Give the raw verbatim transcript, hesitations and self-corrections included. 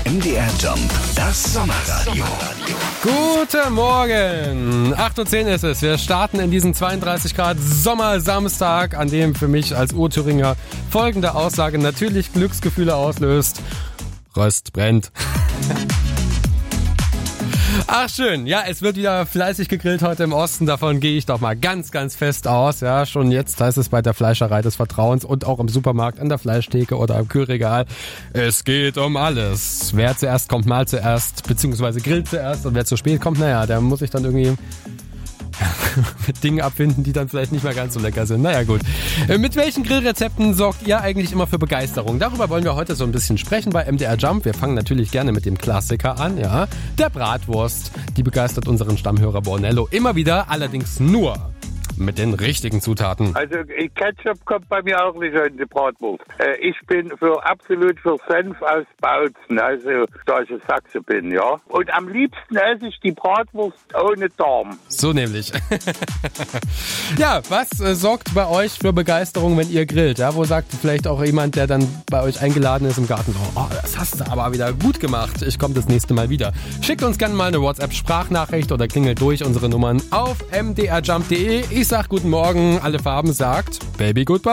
M D R Jump, das Sommerradio. Guten Morgen! acht Uhr zehn ist es. Wir starten in diesen zweiunddreißig Grad Sommersamstag, an dem für mich als Ur-Thüringer folgende Aussage natürlich Glücksgefühle auslöst. Röst brennt. Ach schön, ja, es wird wieder fleißig gegrillt heute im Osten, davon gehe ich doch mal ganz, ganz fest aus. Ja, schon jetzt heißt es bei der Fleischerei des Vertrauens und auch im Supermarkt, an der Fleischtheke oder im Kühlregal. Es geht um alles. Wer zuerst kommt, mal zuerst, beziehungsweise grillt zuerst, und wer zu spät kommt, naja, der muss sich dann irgendwie mit Dingen abfinden, die dann vielleicht nicht mehr ganz so lecker sind. Naja, gut. Mit welchen Grillrezepten sorgt ihr eigentlich immer für Begeisterung? Darüber wollen wir heute so ein bisschen sprechen bei M D R Jump. Wir fangen natürlich gerne mit dem Klassiker an, ja. Der Bratwurst. Die begeistert unseren Stammhörer Bornello immer wieder, allerdings nur mit den richtigen Zutaten. Also Ketchup kommt bei mir auch nicht in die Bratwurst. Äh, ich bin für absolut für Senf aus Bautzen, also da ich in Sachse bin, ja. Und am liebsten esse ich die Bratwurst ohne Darm. So nämlich. Ja, was äh, sorgt bei euch für Begeisterung, wenn ihr grillt? Ja, wo sagt vielleicht auch jemand, der dann bei euch eingeladen ist im Garten, oh, das hast du aber wieder gut gemacht. Ich komme das nächste Mal wieder. Schickt uns gerne mal eine WhatsApp-Sprachnachricht oder klingelt durch unsere Nummern auf m d r jump punkt d e. Ich sag guten Morgen, alle Farben sagt Baby Goodbye.